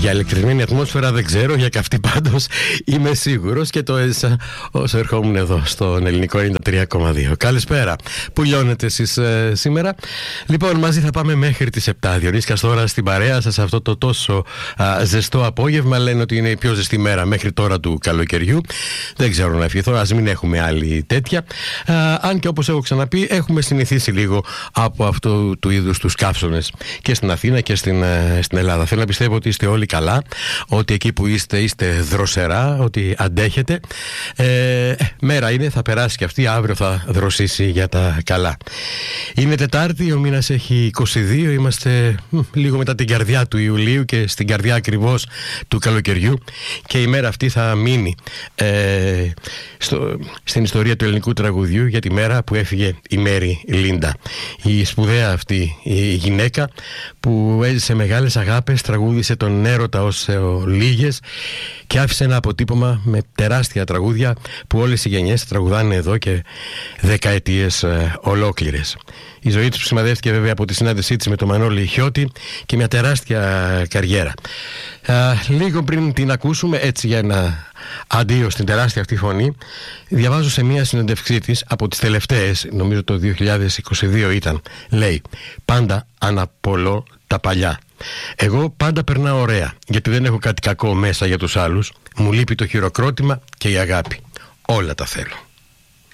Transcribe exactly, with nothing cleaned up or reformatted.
Για ηλεκτρισμένη ατμόσφαιρα δεν ξέρω, για καυτή πάντως είμαι σίγουρος και το έζησα όσο ερχόμουν εδώ στον Ελληνικό ενενήντα τρία κόμμα δύο. Καλησπέρα. Πού λιώνετε εσείς ε, σήμερα? Λοιπόν, μαζί θα πάμε μέχρι τις επτά. Διονύσκας τώρα στην παρέα σας αυτό το τόσο α, ζεστό απόγευμα. Λένε ότι είναι η πιο ζεστή μέρα μέχρι τώρα του καλοκαιριού. Δεν ξέρω να ευχηθώ, ας μην έχουμε άλλη τέτοια. Α, αν και όπως έχω ξαναπεί, έχουμε συνηθίσει λίγο από αυτού του είδους τους καύσονες και στην Αθήνα και στην, ε, στην Ελλάδα. Θέλω να πιστεύω ότι είστε όλοι καλά, ότι εκεί που είστε είστε δροσερά, ότι αντέχετε. Ε, μέρα είναι, θα περάσει και αυτή, αύριο θα δροσίσει για τα καλά. Είναι Τετάρτη, ο μήνας έχει είκοσι δύο, είμαστε μ, λίγο μετά την καρδιά του Ιουλίου και στην καρδιά ακριβώς του καλοκαιριού, και η μέρα αυτή θα μείνει ε, στο, στην ιστορία του ελληνικού τραγουδιού για τη μέρα που έφυγε η Μέρι Λίντα. Η σπουδαία αυτή η γυναίκα που έζησε μεγάλες αγάπες, τραγούδισε τον έρωτα ως λίγες και άφησε ένα αποτύπωμα με τεράστια τραγούδια που όλες οι γενιές τραγουδάνε εδώ και δεκαετίες ε, ολόκληρες. Η ζωή της σημαδεύτηκε βέβαια από τη συνάντησή της με τον Μανώλη Χιώτη και μια τεράστια καριέρα. Α, λίγο πριν την ακούσουμε, έτσι για ένα αντίο στην τεράστια αυτή φωνή, διαβάζω σε μια συνέντευξή της από τις τελευταίες, νομίζω το δύο χιλιάδες είκοσι δύο ήταν, λέει: πάντα αναπολώ τα παλιά. Εγώ πάντα περνάω ωραία, γιατί δεν έχω κάτι κακό μέσα για τους άλλους. Μου λείπει το χειροκρότημα και η αγάπη. Όλα τα θέλω.